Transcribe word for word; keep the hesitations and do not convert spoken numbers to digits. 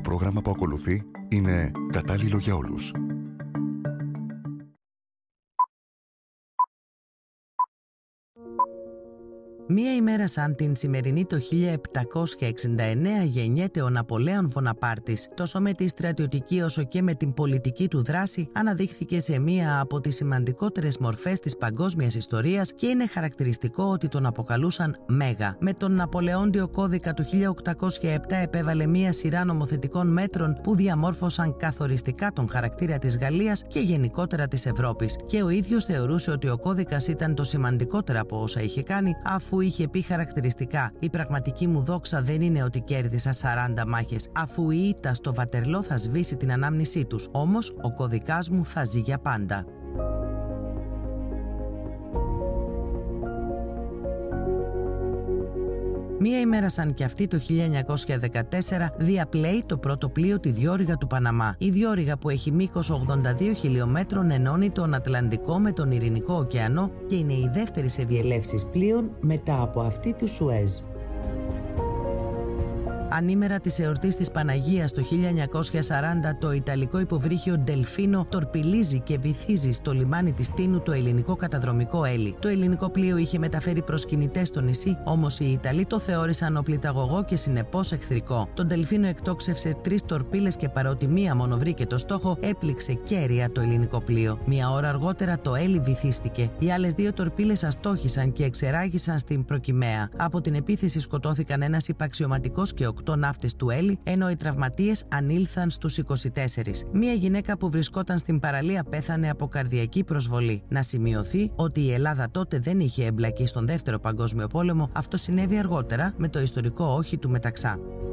πρόγραμμα που ακολουθεί είναι κατάλληλο για όλους. Μία ημέρα σαν την σημερινή το χίλια επτακόσια εξήντα εννέα γεννιέται ο Ναπολέον Βοναπάρτης. Τόσο με τη στρατιωτική όσο και με την πολιτική του δράση αναδείχθηκε σε μία από τις σημαντικότερες μορφές της παγκόσμιας ιστορίας και είναι χαρακτηριστικό ότι τον αποκαλούσαν Μέγα. Με τον Ναπολεόντιο κώδικα του χίλια οκτακόσια επτά επέβαλε μία σειρά νομοθετικών μέτρων που διαμόρφωσαν καθοριστικά τον χαρακτήρα της Γαλλίας και γενικότερα της Ευρώπης. Και ο ίδιος θεωρούσε ότι ο κώδικας ήταν το σημαντικότερο από όσα είχε κάνει, αφού είχε πει χαρακτηριστικά: «Η πραγματική μου δόξα δεν είναι ότι κέρδισα σαράντα μάχες, αφού η ήττα στο Βατερλό θα σβήσει την ανάμνησή τους. Όμως ο κωδικάς μου θα ζει για πάντα». Μία ημέρα σαν κι αυτή το χίλια εννιακόσια δεκατέσσερα διαπλέει το πρώτο πλοίο τη διόρυγα του Παναμά. Η διόρυγα, που έχει μήκος ογδόντα δύο χιλιομέτρων, ενώνει τον Ατλαντικό με τον Ειρηνικό ωκεανό και είναι η δεύτερη σε διελεύσεις πλοίων μετά από αυτή του Σουέζ. Ανήμερα της εορτής της Παναγίας το χίλια εννιακόσια σαράντα, το ιταλικό υποβρύχιο Ντελφίνο τορπιλίζει και βυθίζει στο λιμάνι της Τίνου το ελληνικό καταδρομικό Έλλη. Το ελληνικό πλοίο είχε μεταφέρει προσκυνητές στο νησί, όμως οι Ιταλοί το θεώρησαν οπλιταγωγό και συνεπώς εχθρικό. Το Ντελφίνο εκτόξευσε τρεις τορπίλες και παρότι μία μόνο βρήκε το στόχο, έπληξε κέρια το ελληνικό πλοίο. Μία ώρα αργότερα το Έλλη βυθίστηκε. Οι άλλες δύο τορπίλες αστόχησαν και εξεράγησαν στην Προκυμαία. Από την επίθεση σκοτώθηκαν ένας υπαξιωματικός και οκτώ ναύτες του Έλλη, ενώ οι τραυματίες ανήλθαν στους είκοσι τέσσερις. Μία γυναίκα που βρισκόταν στην παραλία πέθανε από καρδιακή προσβολή. Να σημειωθεί ότι η Ελλάδα τότε δεν είχε εμπλακεί στον Δεύτερο Παγκόσμιο Πόλεμο, αυτό συνέβη αργότερα με το ιστορικό όχι του Μεταξά.